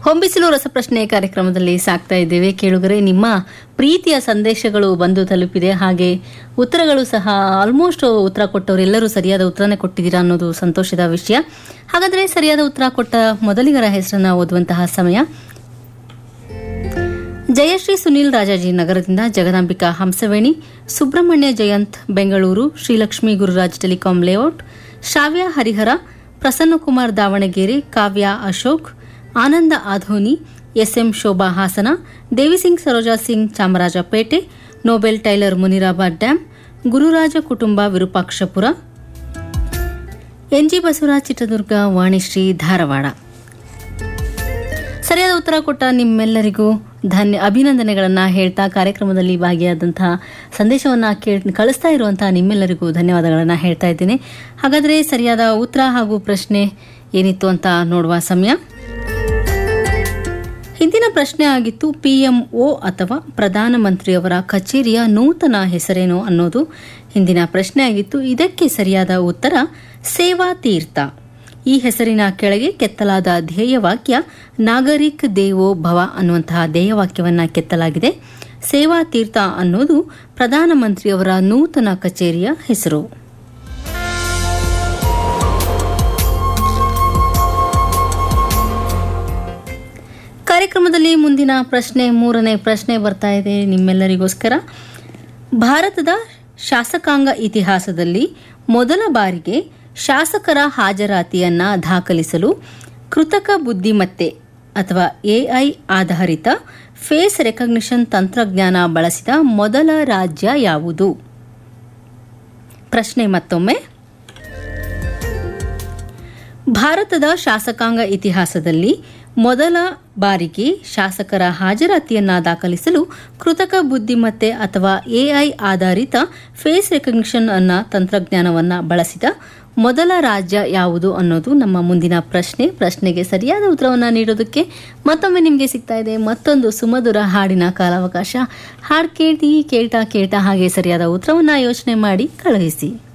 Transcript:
ಹೊಂಬಿಸಿಲು ರಸಪ್ರಶ್ನೆ ಕಾರ್ಯಕ್ರಮದಲ್ಲಿ ಸಾಕ್ತಾ ಇದ್ದೇವೆ. ಕೇಳುಗರೆ, ನಿಮ್ಮ ಪ್ರೀತಿಯ ಸಂದೇಶಗಳು ಬಂದು ತಲುಪಿದೆ. ಹಾಗೆ ಉತ್ತರಗಳು ಸಹ ಆಲ್ಮೋಸ್ಟ್ ಉತ್ತರ ಕೊಟ್ಟವರೆಲ್ಲರೂ ಸರಿಯಾದ ಉತ್ತರನೇ ಕೊಟ್ಟಿದ್ದೀರಾ ಅನ್ನೋದು ಸಂತೋಷದ ವಿಷಯ. ಹಾಗಾದರೆ ಸರಿಯಾದ ಉತ್ತರ ಕೊಟ್ಟ ಮೊದಲಿಗರ ಹೆಸರನ್ನು ಓದುವಂತಹ ಸಮಯ. ಜಯಶ್ರೀ ಸುನೀಲ್ ರಾಜಾಜಿ ನಗರದಿಂದ, ಜಗದಾಂಬಿಕಾ ಹಂಸವೇಣಿ, ಸುಬ್ರಹ್ಮಣ್ಯ ಜಯಂತ್ ಬೆಂಗಳೂರು, ಶ್ರೀಲಕ್ಷ್ಮಿ ಗುರುರಾಜ್ ಟೆಲಿಕಾಂ ಲೇಔಟ್, ಶ್ರಾವ್ಯ ಹರಿಹರ, ಪ್ರಸನ್ನಕುಮಾರ್ ದಾವಣಗೆರೆ, ಕಾವ್ಯ ಅಶೋಕ್, ಆನಂದ ಆಧೋನಿ, S M Shobha Hassan, Devisingh Saroja Singh Chamarajpet, Nobel tailor Munirabad dam, Gururaja ಕುಟುಂಬ ವಿರೂಪಾಕ್ಷಪುರ, ಎನ್ಜಿ ಬಸವರಾಜ್ ಚಿತ್ರದುರ್ಗ, ವಾಣಿಶ್ರೀ ಧಾರವಾಡ. ಸರಿಯಾದ ಉತ್ತರ ಕೊಟ್ಟ ನಿಮ್ಮೆಲ್ಲರಿಗೂ ಅಭಿನಂದನೆಗಳನ್ನು ಹೇಳ್ತಾ ಕಾರ್ಯಕ್ರಮದಲ್ಲಿ ಭಾಗಿಯಾದಂತಹ ಸಂದೇಶವನ್ನು ಕಳಿಸ್ತಾ ಇರುವಂತಹ ನಿಮ್ಮೆಲ್ಲರಿಗೂ ಧನ್ಯವಾದಗಳನ್ನು ಹೇಳ್ತಾ ಇದ್ದೇನೆ. ಹಾಗಾದರೆ ಸರಿಯಾದ ಉತ್ತರ ಹಾಗೂ ಪ್ರಶ್ನೆ ಏನಿತ್ತು ಅಂತ ನೋಡುವ ಸಮಯ. ಹಿಂದಿನ ಪ್ರಶ್ನೆ ಆಗಿತ್ತು, PMO ಅಥವಾ ಪ್ರಧಾನಮಂತ್ರಿಯವರ ಕಚೇರಿಯ ನೂತನ ಹೆಸರೇನು ಅನ್ನೋದು ಹಿಂದಿನ ಪ್ರಶ್ನೆ ಆಗಿತ್ತು. ಇದಕ್ಕೆ ಸರಿಯಾದ ಉತ್ತರ ಸೇವಾ ತೀರ್ಥ. ಈ ಹೆಸರಿನ ಕೆಳಗೆ ಕೆತ್ತಲಾದ ಧ್ಯೇಯವಾಕ್ಯ ನಾಗರಿಕ್ ದೇವೋ ಭವ ಅನ್ನುವಂತಹ ಧ್ಯೇಯವಾಕ್ಯವನ್ನು ಕೆತ್ತಲಾಗಿದೆ. ಸೇವಾ ತೀರ್ಥ ಅನ್ನೋದು ಪ್ರಧಾನಮಂತ್ರಿಯವರ ನೂತನ ಕಚೇರಿಯ ಹೆಸರು. ಕಾರ್ಯಕ್ರಮದಲ್ಲಿ ಮುಂದಿನ ಪ್ರಶ್ನೆ, ಮೂರನೇ ಪ್ರಶ್ನೆ ಬರ್ತಾ ಇದೆ ನಿಮ್ಮೆಲ್ಲರಿಗೋಸ್ಕರ. ಭಾರತದ ಶಾಸಕಾಂಗ ಇತಿಹಾಸದಲ್ಲಿ ಮೊದಲ ಬಾರಿಗೆ ಶಾಸಕರ ಹಾಜರಾತಿಯನ್ನ ದಾಖಲಿಸಲು ಕೃತಕ ಬುದ್ಧಿಮತ್ತೆ ಅಥವಾ AI ಆಧಾರಿತ ಫೇಸ್ ರೆಕಗ್ನಿಷನ್ ತಂತ್ರಜ್ಞಾನ ಬಳಸಿದ ಮೊದಲ ರಾಜ್ಯ ಯಾವುದು? ಪ್ರಶ್ನೆ ಮತ್ತೊಮ್ಮೆ. ಭಾರತದ ಶಾಸಕಾಂಗ ಇತಿಹಾಸದಲ್ಲಿ ಮೊದಲ ಬಾರಿಗೆ ಶಾಸಕರ ಹಾಜರಾತಿಯನ್ನ ದಾಖಲಿಸಲು ಕೃತಕ ಬುದ್ಧಿಮತ್ತೆ ಅಥವಾ AI ಆಧಾರಿತ ಫೇಸ್ ರೆಕಗ್ನಿಷನ್ ಅನ್ನ ತಂತ್ರಜ್ಞಾನವನ್ನು ಬಳಸಿದ ಮೊದಲ ರಾಜ್ಯ ಯಾವುದು ಅನ್ನೋದು ನಮ್ಮ ಮುಂದಿನ ಪ್ರಶ್ನೆ. ಪ್ರಶ್ನೆಗೆ ಸರಿಯಾದ ಉತ್ತರವನ್ನು ನೀಡೋದಕ್ಕೆ ಮತ್ತೊಮ್ಮೆ ನಿಮಗೆ ಸಿಗ್ತಾ ಇದೆ ಮತ್ತೊಂದು ಸುಮಧುರ ಹಾಡಿನ ಕಾಲಾವಕಾಶ. ಹಾಡು ಕೇಳ್ತಾ ಹಾಗೆ ಸರಿಯಾದ ಉತ್ತರವನ್ನು ಯೋಚನೆ ಮಾಡಿ ಕಳುಹಿಸಿ.